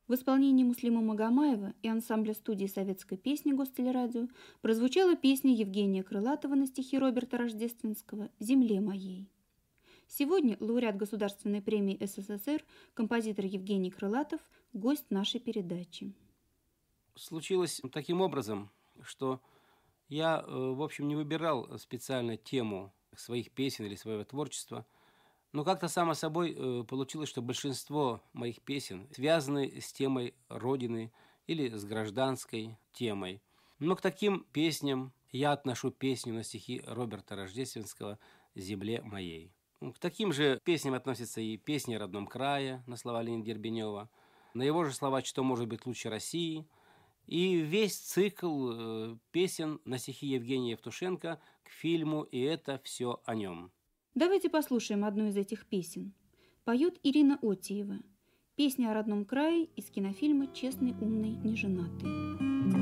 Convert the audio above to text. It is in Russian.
В исполнении Муслима Магомаева и ансамбля студии советской песни Гостелерадио прозвучала песня Евгения Крылатова на стихи Роберта Рождественского «Земле моей». Сегодня лауреат Государственной премии СССР, композитор Евгений Крылатов, гость нашей передачи. Случилось таким образом, что я, в общем, не выбирал специально тему своих песен или своего творчества, но как-то само собой получилось, что большинство моих песен связаны с темой Родины или с гражданской темой. Но к таким песням я отношу песню на стихи Роберта Рождественского «Земле моей». К таким же песням относятся и песни о родном крае на слова Леонида Дербенева, на его же слова «Что может быть лучше России», и весь цикл песен на стихи Евгения Евтушенко к фильму «И это все о нем». Давайте послушаем одну из этих песен. Поет Ирина Отиева. Песня о родном крае из кинофильма «Честный, умный, неженатый».